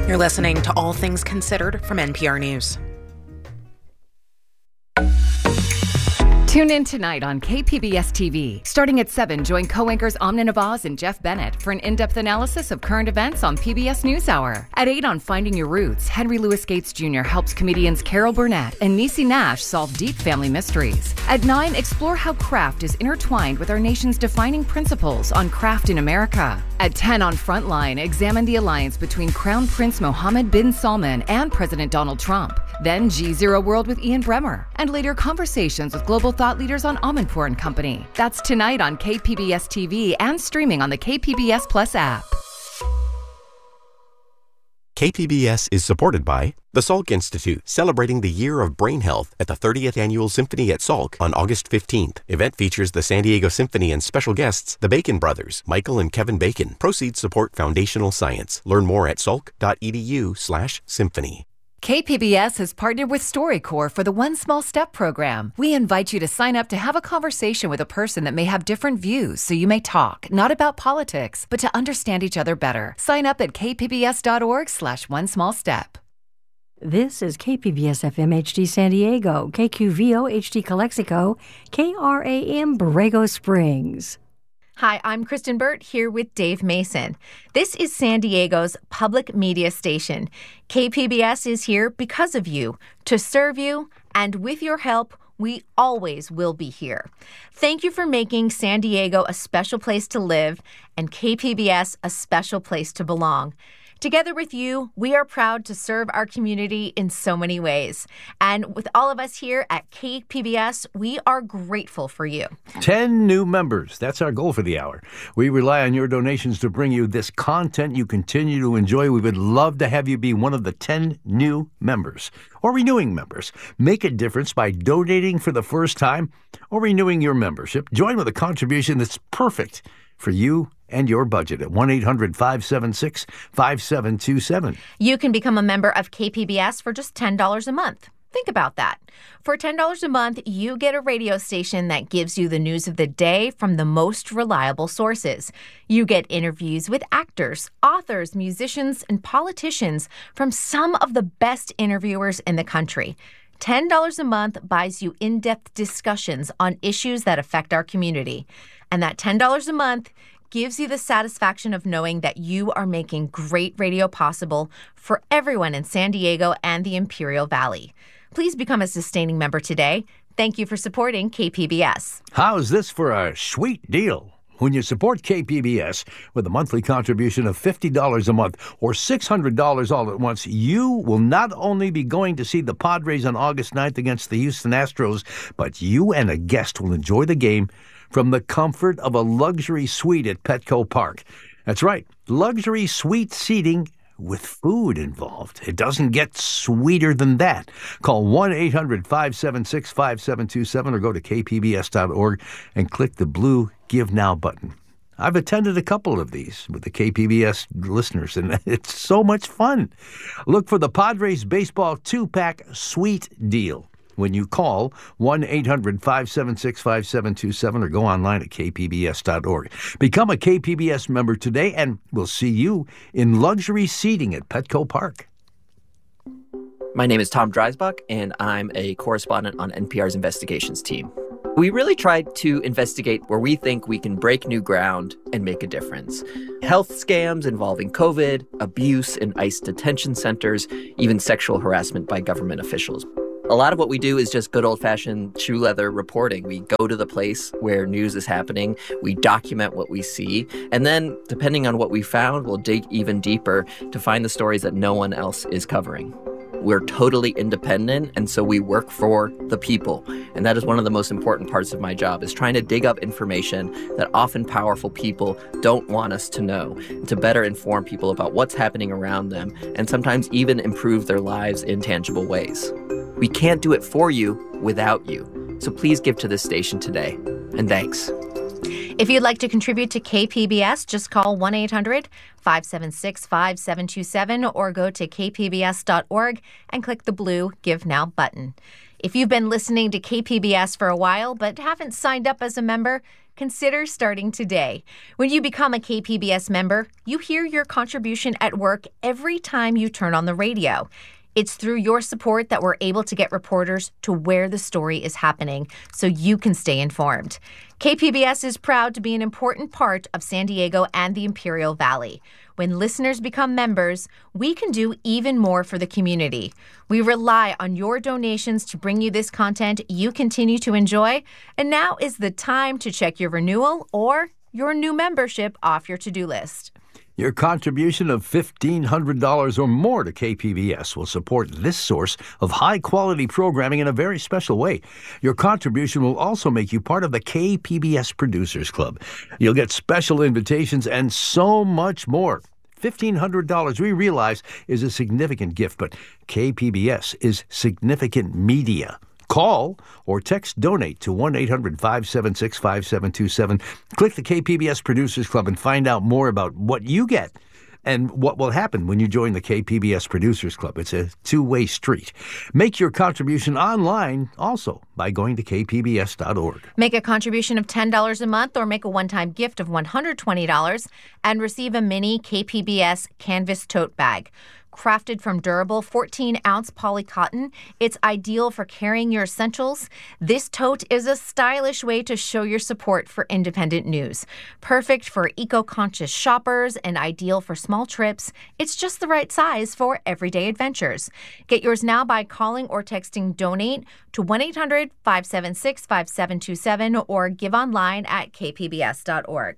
You're listening to All Things Considered from NPR News. Tune in tonight on KPBS TV. Starting at 7, join co-anchors Amna Nawaz and Jeff Bennett for an in-depth analysis of current events on PBS NewsHour. At 8 on Finding Your Roots, Henry Louis Gates Jr. helps comedians Carol Burnett and Niecy Nash solve deep family mysteries. At 9, explore how craft is intertwined with our nation's defining principles on craft in America. At 10 on Frontline, examine the alliance between Crown Prince Mohammed bin Salman and President Donald Trump. Then G0 World with Ian Bremmer. And later, conversations with global thought leaders on Amanpour & Company. That's tonight on KPBS TV and streaming on the KPBS Plus app. KPBS is supported by the Salk Institute, celebrating the year of brain health at the 30th Annual Symphony at Salk on August 15th. Event features the San Diego Symphony and special guests, the Bacon Brothers, Michael and Kevin Bacon. Proceeds support foundational science. Learn more at salk.edu/symphony. KPBS has partnered with StoryCorps for the One Small Step program. We invite you to sign up to have a conversation with a person that may have different views, so you may talk, not about politics, but to understand each other better. Sign up at kpbs.org/onesmallstep. This is KPBS FM HD San Diego, KQVO HD Calexico, KRAM Borrego Springs. Hi, I'm Kristen Burt here with Dave Mason. This is San Diego's public media station. KPBS is here because of you, to serve you, and with your help, we always will be here. Thank you for making San Diego a special place to live and KPBS a special place to belong. Together with you, we are proud to serve our community in so many ways. And with all of us here at KPBS, we are grateful for you. 10 new members. That's our goal for the hour. We rely on your donations to bring you this content you continue to enjoy. We would love to have you be one of the 10 new members or renewing members. Make a difference by donating for the first time or renewing your membership. Join with a contribution that's perfect for you and your budget at 1-800-576-5727. You can become a member of KPBS for just $10 a month. Think about that. For $10 a month, you get a radio station that gives you the news of the day from the most reliable sources. You get interviews with actors, authors, musicians, and politicians from some of the best interviewers in the country. $10 a month buys you in-depth discussions on issues that affect our community. And that $10 a month gives you the satisfaction of knowing that you are making great radio possible for everyone in San Diego and the Imperial Valley. Please become a sustaining member today. Thank you for supporting KPBS. How's this for a sweet deal? When you support KPBS with a monthly contribution of $50 a month or $600 all at once, you will not only be going to see the Padres on August 9th against the Houston Astros, but you and a guest will enjoy the game from the comfort of a luxury suite at Petco Park. That's right, luxury suite seating with food involved. It doesn't get sweeter than that. Call 1-800-576-5727 or go to kpbs.org and click the blue Give Now button. I've attended a couple of these with the KPBS listeners, and it's so much fun. Look for the Padres Baseball 2-pack suite deal when you call 1-800-576-5727 or go online at kpbs.org. Become a KPBS member today, and we'll see you in luxury seating at Petco Park. My name is Tom Dreisbach, and I'm a correspondent on NPR's investigations team. We really tried to investigate where we think we can break new ground and make a difference. Health scams involving COVID, abuse in ICE detention centers, even sexual harassment by government officials. A lot of what we do is just good old-fashioned shoe leather reporting. We go to the place where news is happening, we document what we see, and then, depending on what we found, we'll dig even deeper to find the stories that no one else is covering. We're totally independent, and so we work for the people. And that is one of the most important parts of my job, is trying to dig up information that often powerful people don't want us to know, to better inform people about what's happening around them, and sometimes even improve their lives in tangible ways. We can't do it for you without you. So please give to this station today. And thanks. If you'd like to contribute to KPBS, just call 1-800-576-5727 or go to kpbs.org and click the blue Give Now button. If you've been listening to KPBS for a while but haven't signed up as a member, Consider starting today. When you become a KPBS member, you hear your contribution at work every time you turn on the radio. It's through your support that we're able to get reporters to where the story is happening so you can stay informed. KPBS is proud to be an important part of San Diego and the Imperial Valley. When listeners become members, we can do even more for the community. We rely on your donations to bring you this content you continue to enjoy. And now is the time to check your renewal or your new membership off your to-do list. Your contribution of $1,500 or more to KPBS will support this source of high-quality programming in a very special way. Your contribution will also make you part of the KPBS Producers Club. You'll get special invitations and so much more. $1,500, we realize, is a significant gift, but KPBS is significant media. Call or text DONATE to 1-800-576-5727. Click the KPBS Producers Club and find out more about what you get and what will happen when you join the KPBS Producers Club. It's a two-way street. Make your contribution online also by going to kpbs.org. Make a contribution of $10 a month or make a one-time gift of $120 and receive a mini KPBS canvas tote bag. Crafted from durable 14-ounce poly cotton, it's ideal for carrying your essentials. This tote is a stylish way to show your support for independent news. Perfect for eco-conscious shoppers and ideal for small trips. It's just the right size for everyday adventures. Get yours now by calling or texting DONATE to 1-800-576-5727 or give online at kpbs.org.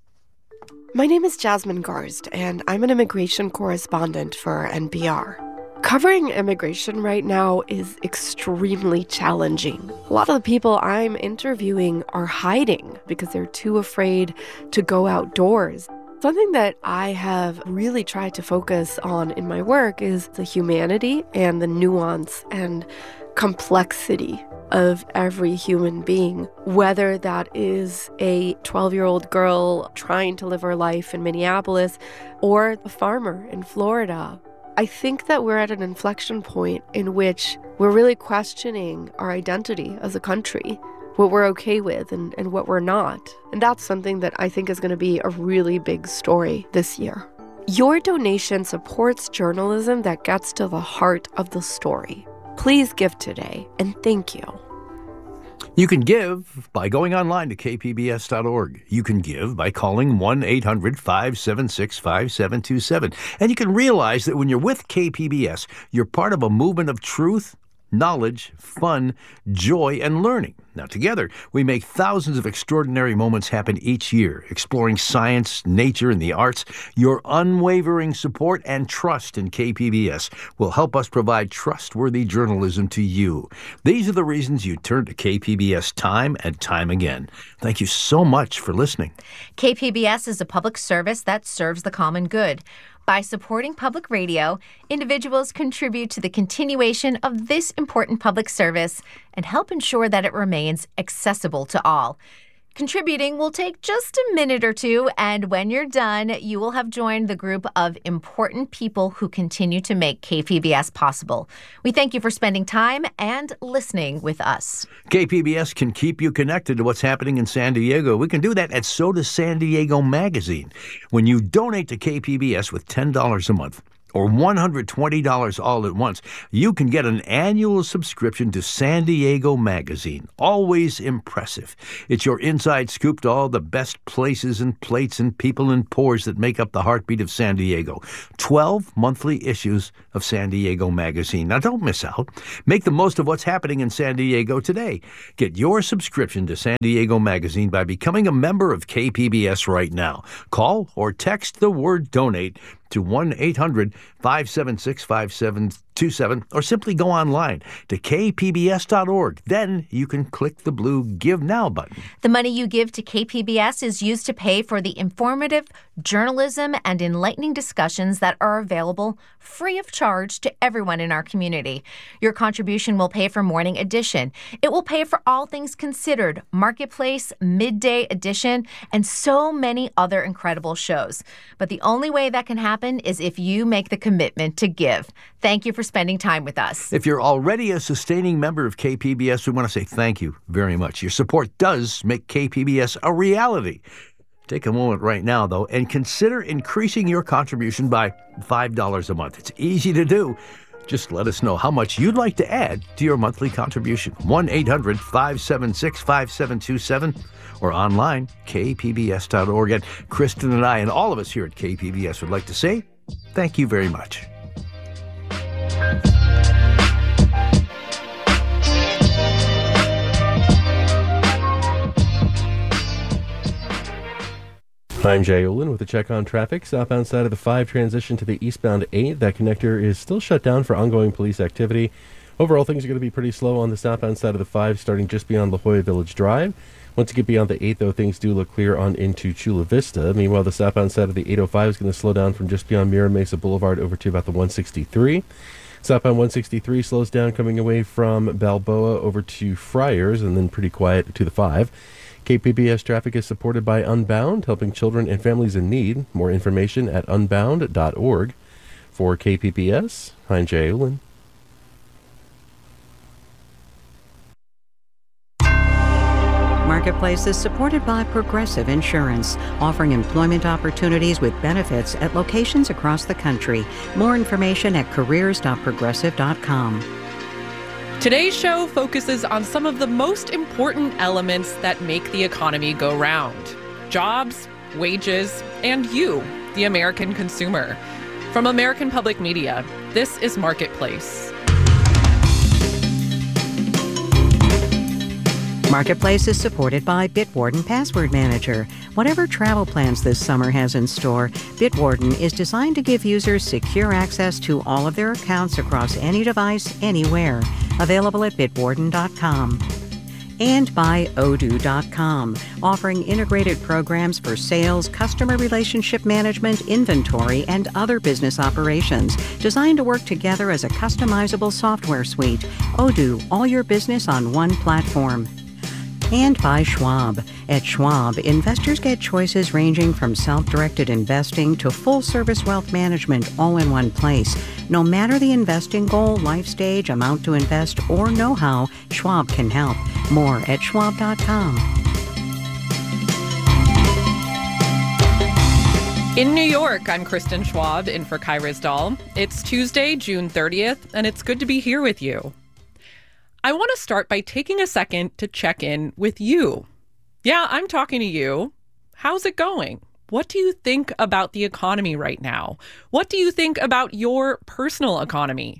My name is Jasmine Garst, and I'm an immigration correspondent for NPR. Covering immigration right now is extremely challenging. A lot of the people I'm interviewing are hiding because they're too afraid to go outdoors. Something that I have really tried to focus on in my work is the humanity and the nuance and complexity of every human being, whether that is a 12-year-old girl trying to live her life in Minneapolis or a farmer in Florida. I think that we're at an inflection point in which we're really questioning our identity as a country, what we're okay with and what we're not. And that's something that I think is going to be a really big story this year. Your donation supports journalism that gets to the heart of the story. Please give today, and thank you. You can give by going online to kpbs.org. You can give by calling 1-800-576-5727. And you can realize that when you're with KPBS, you're part of a movement of truth, knowledge, fun, joy, and learning. Now, together, we make thousands of extraordinary moments happen each year, exploring science, nature, and the arts. Your unwavering support and trust in KPBS will help us provide trustworthy journalism to you. These are the reasons you turn to KPBS time and time again. Thank you so much for listening. KPBS is a public service that serves the common good. By supporting public radio, individuals contribute to the continuation of this important public service and help ensure that it remains accessible to all. Contributing will take just a minute or two, and when you're done, you will have joined the group of important people who continue to make KPBS possible. We thank you for spending time and listening with us. KPBS can keep you connected to what's happening in San Diego. We can do that, and so does San Diego Magazine. When you donate to KPBS with $10 a month, or $120 all at once, you can get an annual subscription to San Diego Magazine. Always impressive. It's your inside scoop to all the best places and plates and people and pores that make up the heartbeat of San Diego. 12 monthly issues of San Diego Magazine. Now, don't miss out. Make the most of what's happening in San Diego today. Get your subscription to San Diego Magazine by becoming a member of KPBS right now. Call or text the word DONATE to 1-800-576-5727 or simply go online to kpbs.org. Then you can click the blue Give Now button. The money you give to KPBS is used to pay for the informative journalism and enlightening discussions that are available free of charge to everyone in our community. Your contribution will pay for Morning Edition. It will pay for All Things Considered, Marketplace, Midday Edition, and so many other incredible shows. But the only way that can happen is if you make the commitment to give. Thank you for spending time with us. If you're already a sustaining member of KPBS, we want to say thank you very much. Your support does make KPBS a reality. Take a moment right now, though, and consider increasing your contribution by $5 a month. It's easy to do. Just let us know how much you'd like to add to your monthly contribution. 1-800-576-5727 or online, kpbs.org. And Kristen and I and all of us here at KPBS would like to say thank you very much. I'm Jay Olin with a check on traffic. Southbound side of the 5 transition to the eastbound 8. That connector is still shut down for ongoing police activity. Overall, things are going to be pretty slow on the southbound side of the 5, starting just beyond La Jolla Village Drive. Once you get beyond the 8, though, things do look clear on into Chula Vista. Meanwhile, the southbound side of the 805 is going to slow down from just beyond Mira Mesa Boulevard over to about the 163. Southbound 163 slows down coming away from Balboa over to Friars, and then pretty quiet to the 5. KPBS traffic is supported by Unbound, helping children and families in need. More information at unbound.org. For KPBS, I'm Jay Olin. Marketplace is supported by Progressive Insurance, offering employment opportunities with benefits at locations across the country. More information at careers.progressive.com. Today's show focuses on some of the most important elements that make the economy go round: jobs, wages, and you, the American consumer. From American Public Media, this is Marketplace. Marketplace is supported by Bitwarden Password Manager. Whatever travel plans this summer has in store, Bitwarden is designed to give users secure access to all of their accounts across any device, anywhere. Available at bitwarden.com. And by Odoo.com, offering integrated programs for sales, customer relationship management, inventory, and other business operations, designed to work together as a customizable software suite. Odoo, all your business on one platform. And by Schwab. At Schwab, investors get choices ranging from self-directed investing to full-service wealth management all in one place. No matter the investing goal, life stage, amount to invest, or know-how, Schwab can help. More at schwab.com. In New York, I'm Kristen Schwab, in for Kai Ryssdal. It's Tuesday, June 30th, and it's good to be here with you. I want to start by taking a second to check in with you. Yeah, I'm talking to you. How's it going? What do you think about the economy right now? What do you think about your personal economy?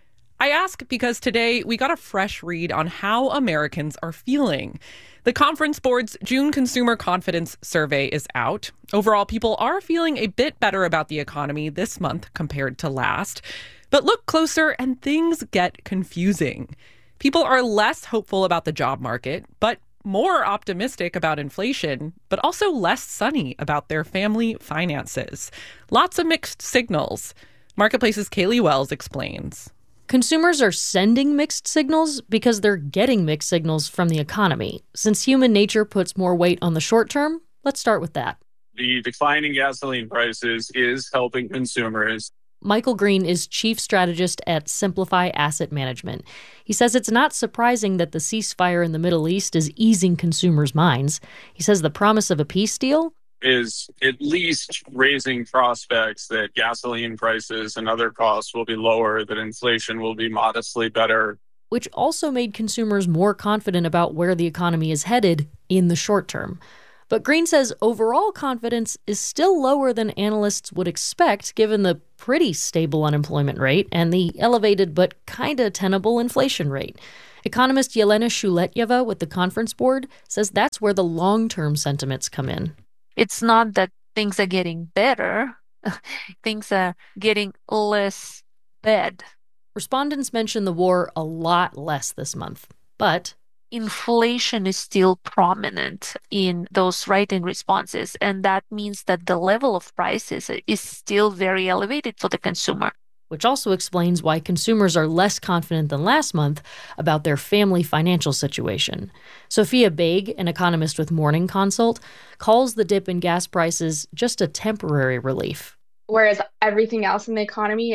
I ask because today we got a fresh read on how Americans are feeling. The Conference Board's June Consumer Confidence Survey is out. Overall, people are feeling a bit better about the economy this month compared to last. But look closer and things get confusing. People are less hopeful about the job market, but more optimistic about inflation, but also less sunny about their family finances. Lots of mixed signals. Marketplace's Kaylee Wells explains. Consumers are sending mixed signals because they're getting mixed signals from the economy. Since human nature puts more weight on the short term, let's start with that. The decline in gasoline prices is helping consumers. Michael Green is chief strategist at Simplify Asset Management. He says it's not surprising that the ceasefire in the Middle East is easing consumers' minds. He says the promise of a peace deal is at least raising prospects that gasoline prices and other costs will be lower, that inflation will be modestly better. Which also made consumers more confident about where the economy is headed in the short term. But Green says overall confidence is still lower than analysts would expect given the pretty stable unemployment rate and the elevated but kinda tenable inflation rate. Economist Yelena Shuletyeva with the Conference Board says that's where the long-term sentiments come in. It's not that things are getting better. Things are getting less bad. Respondents mention the war a lot less this month, but inflation is still prominent in those write-in responses, and that means that the level of prices is still very elevated for the consumer. Which also explains why consumers are less confident than last month about their family financial situation. Sophia Baig, an economist with Morning Consult, calls the dip in gas prices just a temporary relief. Whereas everything else in the economy is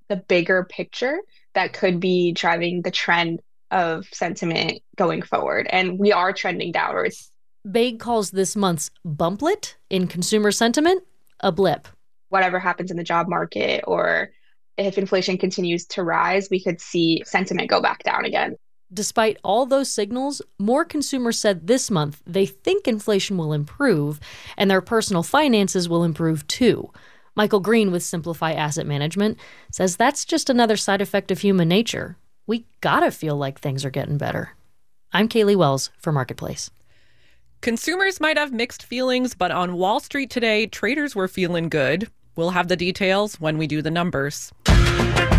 the bigger picture that could be driving the trend of sentiment going forward. And we are trending downwards. Baig calls this month's bumplet in consumer sentiment a blip. Whatever happens in the job market, or if inflation continues to rise, we could see sentiment go back down again. Despite all those signals, more consumers said this month they think inflation will improve and their personal finances will improve too. Michael Green with Simplify Asset Management says that's just another side effect of human nature. We gotta feel like things are getting better. I'm Kaylee Wells for Marketplace. Consumers might have mixed feelings, but on Wall Street today, traders were feeling good. We'll have the details when we do the numbers.